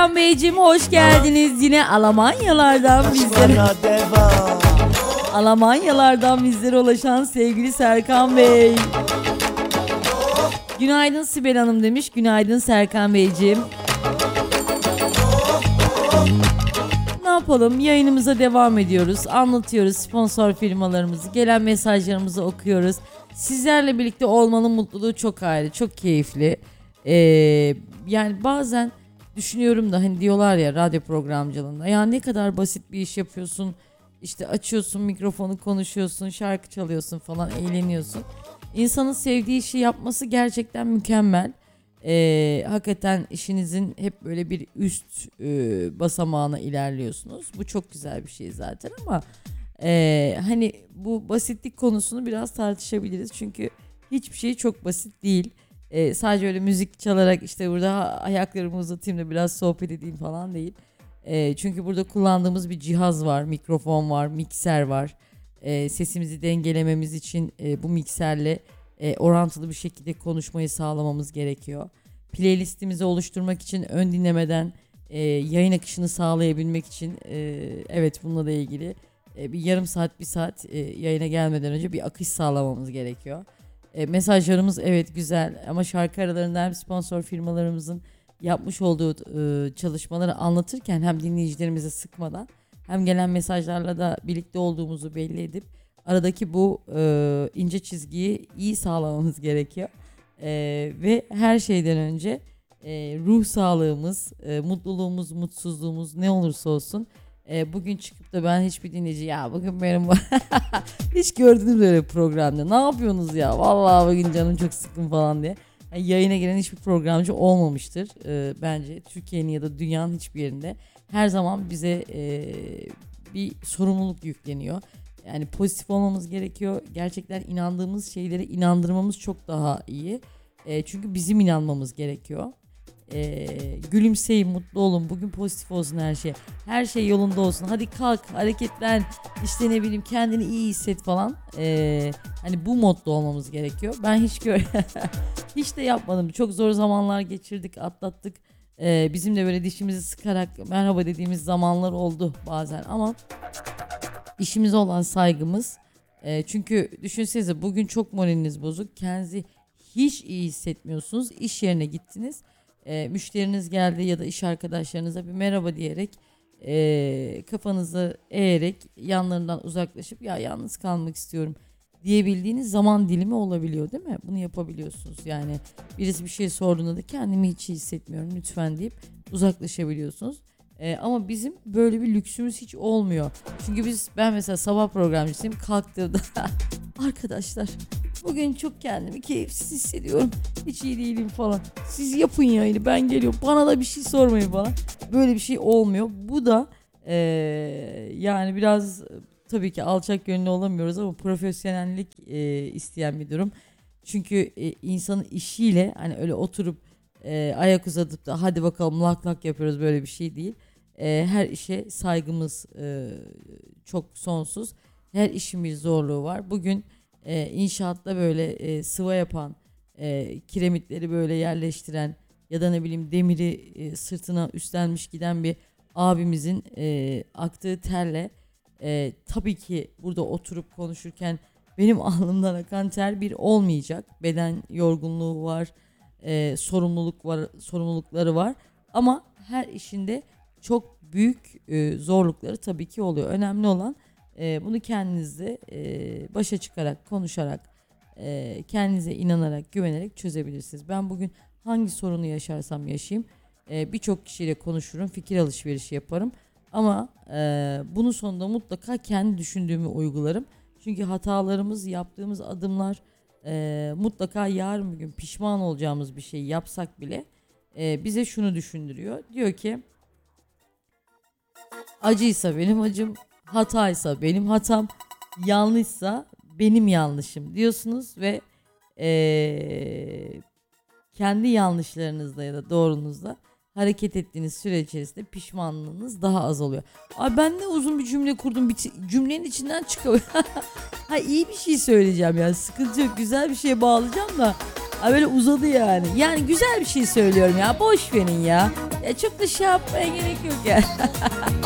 Serkan Beyciğim hoş geldiniz. Yine Almanyalardan bizlere ulaşan sevgili Serkan Bey. Günaydın Sibel Hanım demiş. Günaydın Serkan Beyciğim. Ne yapalım? Yayınımıza devam ediyoruz. Anlatıyoruz sponsor firmalarımızı. Gelen mesajlarımızı okuyoruz. Sizlerle birlikte olmanın mutluluğu çok ayrı. Çok keyifli. Yani bazen düşünüyorum da hani diyorlar ya radyo programcılığında. Ya ne kadar basit bir iş yapıyorsun. İşte açıyorsun mikrofonu, konuşuyorsun, şarkı çalıyorsun falan, eğleniyorsun. İnsanın sevdiği işi yapması gerçekten mükemmel. Hakikaten işinizin hep böyle bir üst basamağına ilerliyorsunuz. Bu çok güzel bir şey zaten ama hani bu basitlik konusunu biraz tartışabiliriz. Çünkü hiçbir şey çok basit değil. Sadece öyle müzik çalarak işte burada ayaklarımı uzatayım da biraz sohbet edeyim falan değil. Çünkü burada kullandığımız bir cihaz var, mikrofon var, mikser var. Sesimizi dengelememiz için bu mikserle orantılı bir şekilde konuşmayı sağlamamız gerekiyor. Playlistimizi oluşturmak için ön dinlemeden yayın akışını sağlayabilmek için evet bununla da ilgili bir yarım saat, bir saat yayına gelmeden önce bir akış sağlamamız gerekiyor. Mesajlarımız evet güzel ama şarkı aralarında hem sponsor firmalarımızın yapmış olduğu çalışmaları anlatırken hem dinleyicilerimize sıkmadan hem gelen mesajlarla da birlikte olduğumuzu belli edip aradaki bu ince çizgiyi iyi sağlamamız gerekiyor. Ve her şeyden önce ruh sağlığımız, mutluluğumuz, mutsuzluğumuz ne olursa olsun bugün çıkıp da ben hiçbir dinleyici ya bugün benim hiç gördünüz böyle programda ne yapıyorsunuz ya vallahi bugün canım çok sıkkın falan diye yani yayına giren hiçbir programcı olmamıştır bence Türkiye'nin ya da dünyanın hiçbir yerinde her zaman bize bir sorumluluk yükleniyor. Yani pozitif olmamız gerekiyor. Gerçekten inandığımız şeylere inandırmamız çok daha iyi. Çünkü bizim inanmamız gerekiyor. Gülümseyin, mutlu olun. Bugün pozitif olsun her şey. Her şey yolunda olsun. Hadi kalk, hareketlen. İşte ne bileyim kendini iyi hisset falan. Hani bu modda olmamız gerekiyor. Ben hiç de yapmadım. Çok zor zamanlar geçirdik, atlattık. Bizim de böyle dişimizi sıkarak merhaba dediğimiz zamanlar oldu bazen ama işimize olan saygımız çünkü düşünsenize bugün çok moraliniz bozuk, kendinizi hiç iyi hissetmiyorsunuz, iş yerine gittiniz, müşteriniz geldi ya da iş arkadaşlarınıza bir merhaba diyerek kafanızı eğerek yanlarından uzaklaşıp ya yalnız kalmak istiyorum diyebildiğiniz zaman dilimi olabiliyor değil mi? Bunu yapabiliyorsunuz yani birisi bir şey sorduğunda da kendimi hiç iyi hissetmiyorum lütfen deyip uzaklaşabiliyorsunuz. Ama bizim böyle bir lüksümüz hiç olmuyor. Çünkü ben mesela sabah programcısıyım kalktığımda arkadaşlar bugün çok kendimi keyifsiz hissediyorum. Hiç iyi değilim falan. Siz yapın yayını ben geliyorum. Bana da bir şey sormayın falan. Böyle bir şey olmuyor. Bu da yani biraz tabii ki alçak gönüllü olamıyoruz ama profesyonellik isteyen bir durum. Çünkü insanın işiyle hani öyle oturup ayak uzatıp da hadi bakalım lak lak yapıyoruz böyle bir şey değil. Her işe saygımız çok sonsuz. Her işin bir zorluğu var. Bugün inşaatta böyle sıva yapan, kiremitleri böyle yerleştiren ya da ne bileyim demiri sırtına üstlenmiş giden bir abimizin aktığı terle tabii ki burada oturup konuşurken benim alnımdan akan ter bir olmayacak. Beden yorgunluğu var, sorumlulukları var ama her işinde çok büyük zorlukları tabii ki oluyor. Önemli olan bunu kendinizle başa çıkarak, konuşarak, kendinize inanarak, güvenerek çözebilirsiniz. Ben bugün hangi sorunu yaşarsam yaşayayım birçok kişiyle konuşurum, fikir alışverişi yaparım. Ama bunun sonunda mutlaka kendi düşündüğümü uygularım. Çünkü hatalarımız, yaptığımız adımlar mutlaka yarın bir gün pişman olacağımız bir şey yapsak bile bize şunu düşündürüyor. Diyor ki acıysa benim acım, hataysa benim hatam, yanlışsa benim yanlışım diyorsunuz ve kendi yanlışlarınızda ya da doğrunuzda hareket ettiğiniz süre içerisinde pişmanlığınız daha az oluyor. Ay ben ne uzun bir cümle kurdum, cümlenin içinden çıkıyor. Ha iyi bir şey söyleyeceğim yani sıkıntı yok, güzel bir şeye bağlayacağım da Ha böyle uzadı yani. Yani güzel bir şey söylüyorum ya. Boş verin ya. Ya çok da şey yapmaya gerek yok ya.